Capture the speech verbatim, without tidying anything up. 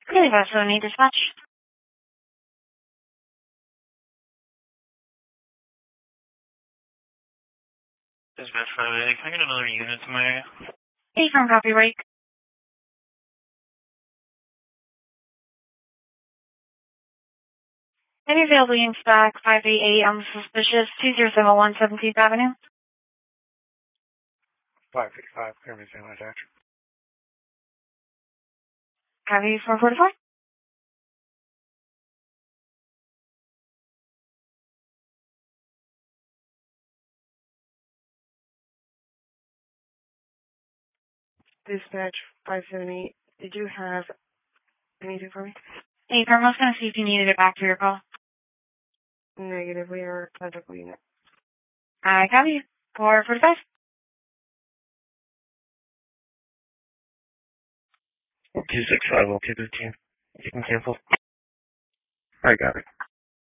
Really fast, so need dispatch. Dispatch five eighty, can I get another unit to my area? Hey, from copy break. Any available units back, five eight eight on the suspicious, two zero seven one seventeenth Avenue. five fifty-five, Pyramid San Attach. Copy four forty-four. Dispatch five seven eight, did you have anything for me? Hey, firm, I was going to see if you needed it back for your call. Negative, we are a medical unit. I copy four forty-five. two six five, okay, fifteen. You can cancel. I got it.